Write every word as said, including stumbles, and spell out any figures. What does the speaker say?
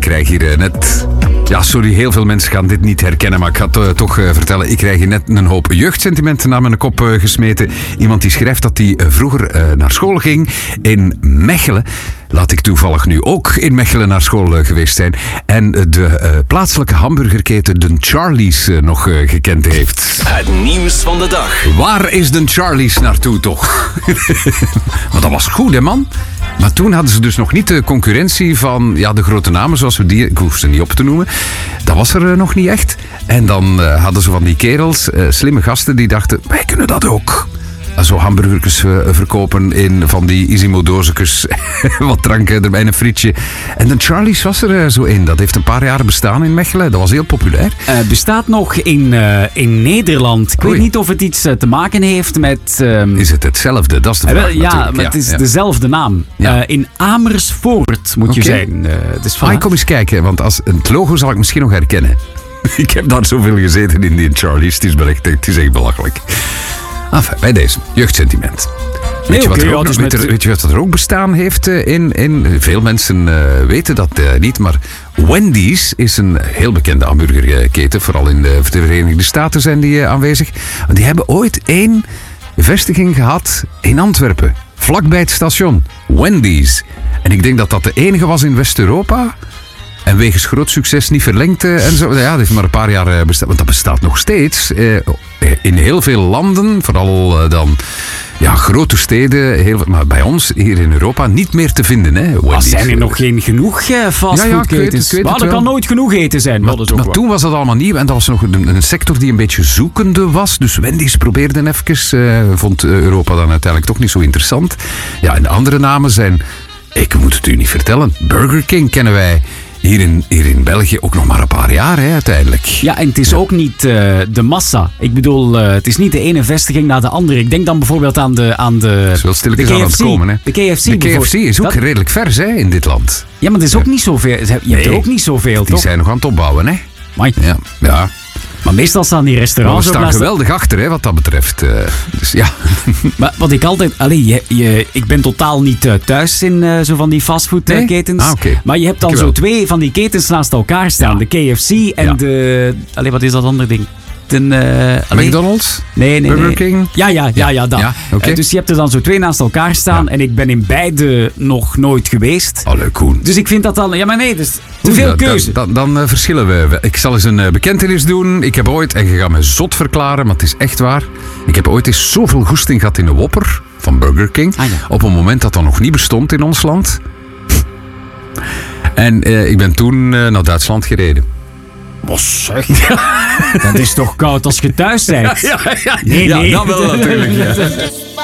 krijg hier uh, net... Ja, sorry, heel veel mensen gaan dit niet herkennen, maar ik ga het uh, toch uh, vertellen. Ik krijg hier net een hoop jeugdsentimenten naar mijn kop uh, gesmeten. Iemand die schrijft dat hij uh, vroeger uh, naar school ging in Mechelen. Laat ik toevallig nu ook in Mechelen naar school uh, geweest zijn. En uh, de uh, plaatselijke hamburgerketen de Charlie's uh, nog uh, gekend heeft. Het nieuws van de dag. Waar is de Charlie's naartoe toch? Maar dat was goed, hè man? Maar toen hadden ze dus nog niet de concurrentie van ja, de grote namen, zoals we die... Ik hoef ze niet op te noemen. Dat was er uh, nog niet echt. En dan uh, hadden ze van die kerels, uh, slimme gasten, die dachten, wij kunnen dat ook. Zo hamburgers uh, verkopen in van die Isimo-doosjes, wat drank erbij, een frietje. En de Charlie's was er uh, zo in. Dat heeft een paar jaar bestaan in Mechelen. Dat was heel populair. Uh, bestaat nog in, uh, in Nederland. Ik Oei. weet niet of het iets uh, te maken heeft met... Um... Is het hetzelfde? Dat is de vraag. Uh, ja, natuurlijk. maar het is ja. dezelfde naam. Ja. Uh, in Amersfoort moet je Okay. zijn. Uh, dus Ah, kom eens kijken, want als, het logo zal ik misschien nog herkennen. Ik heb daar zoveel gezeten in die Charlie's. Het is, echt, het is echt belachelijk. Enfin, bij deze. Jeugdsentiment. Weet, Nee, je wat okay, er ook, ja, dus weet, met... er, weet je wat er ook bestaan heeft in... in veel mensen uh, weten dat uh, niet, maar Wendy's is een heel bekende hamburgerketen. Vooral in de Verenigde Staten zijn die uh, aanwezig. Die hebben ooit één vestiging gehad in Antwerpen. Vlakbij het station. Wendy's. En ik denk dat dat de enige was in West-Europa... En wegens groot succes niet verlengd uh, en zo. Ja, dat heeft maar een paar jaar uh, bestaan. Want dat bestaat nog steeds. Uh, in heel veel landen, vooral uh, dan ja, grote steden. Heel, maar bij ons hier in Europa niet meer te vinden. Hè, Ah, zijn er nog geen genoeg uh, fastfoodketens? Ja, ja, maar er kan nooit genoeg eten zijn. Maar, dat is ook maar waar. toen was dat allemaal nieuw. En dat was nog een, een sector die een beetje zoekende was. Dus Wendy's probeerde even. Uh, vond Europa dan uiteindelijk toch niet zo interessant. Ja, en de andere namen zijn... Ik moet het u niet vertellen. Burger King kennen wij... Hier in, hier in België ook nog maar een paar jaar, hè, uiteindelijk. Ja, en het is ook niet uh, de massa. Ik bedoel, uh, het is niet de ene vestiging na de andere. Ik denk dan bijvoorbeeld aan de... Aan de Dat is wel stilletjes de aan het komen, hè. De K F C. De K F C is ook dat... redelijk vers, hè, in dit land. Ja, maar het is ook niet zoveel. Je hebt Nee, er ook niet zoveel, Die toch? zijn nog aan het opbouwen, hè. Amai. Ja, ja. Maar meestal staan die Maar we restaurants ook staan naast... geweldig achter, hè, wat dat betreft. Uh, dus ja. Maar wat ik altijd... Allee, je, je, ik ben totaal niet uh, thuis in uh, zo van die fastfoodketens. Nee? Ah, okay. Maar je hebt dan Ik zo wel. twee van die ketens naast elkaar staan. Ja. De K F C en Ja. de... Allee, wat is dat andere ding? De, uh, allee. McDonald's? Nee, nee, Burger nee. King? Ja, ja, ja, ja, dat. Ja, okay. Uh, dus je hebt er dan zo twee naast elkaar staan. Ja. En ik ben in beide nog nooit geweest. Allee, Koen. Dus ik vind dat dan... Ja, maar nee, dus te Oei, veel dan- keuze. Dan, dan, dan uh, verschillen we. Ik zal eens een uh, bekentenis doen. Ik heb ooit, en je gaat me zot verklaren, maar het is echt waar. Ik heb ooit eens zoveel goesting gehad in een Whopper van Burger King. Ah, ja. Op een moment dat dat nog niet bestond in ons land. En uh, ik ben toen uh, naar Duitsland gereden. Wat zeg? Dat is toch koud als je thuis bent? Ja, ja, Nee, ja, nee. dat wel natuurlijk. Ja.